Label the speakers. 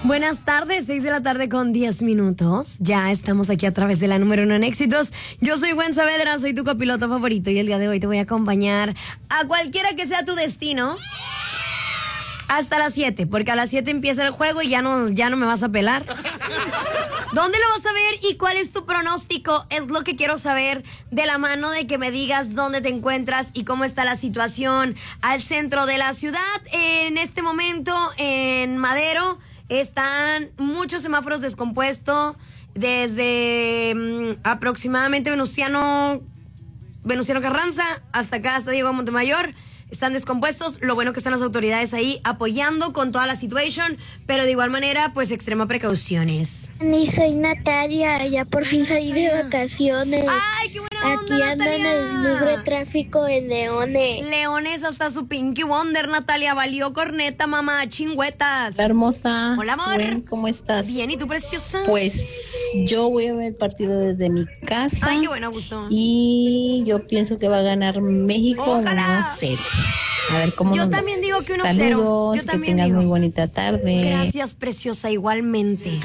Speaker 1: Buenas tardes, 6 de la tarde con 10 minutos. Ya estamos aquí a través de la número 1 en éxitos. Yo soy Gwen Saavedra, soy tu copiloto favorito y el día de hoy te voy a acompañar a cualquiera que sea tu destino hasta las 7, porque a las 7 empieza el juego y ya no me vas a pelar. ¿Dónde lo vas a ver y cuál es tu pronóstico? Es lo que quiero saber, de la mano de que me digas dónde te encuentras y cómo está la situación al centro de la ciudad. En este momento, en Madero, están muchos semáforos descompuestos desde aproximadamente Venustiano Carranza hasta acá, hasta Diego Montemayor. Están descompuestos. Lo bueno que están las autoridades ahí apoyando con toda la situación, pero de igual manera, pues extrema precauciones.
Speaker 2: Y soy Natalia, ya por fin salí de vacaciones.
Speaker 1: ¡Ay, qué buena onda,
Speaker 2: Aquí ando en el mugre tráfico en Leones.
Speaker 1: Leones hasta su Pinky Wonder, Natalia. Valió corneta, mamá, chingüetas.
Speaker 3: Hola, hermosa.
Speaker 1: Hola, amor.
Speaker 3: Buen, ¿cómo estás?
Speaker 1: Bien, ¿y tú, preciosa?
Speaker 3: Pues yo voy a ver el partido desde mi casa.
Speaker 1: Ay, qué bueno, gusto.
Speaker 3: Y yo pienso que va a ganar México
Speaker 1: Ojalá.
Speaker 3: 1-0. A ver cómo
Speaker 1: Yo
Speaker 3: nos va.
Speaker 1: también digo que 1-0.
Speaker 3: Saludos,
Speaker 1: Yo
Speaker 3: que
Speaker 1: también
Speaker 3: tengas
Speaker 1: digo.
Speaker 3: muy bonita tarde.
Speaker 1: Gracias, preciosa, igualmente.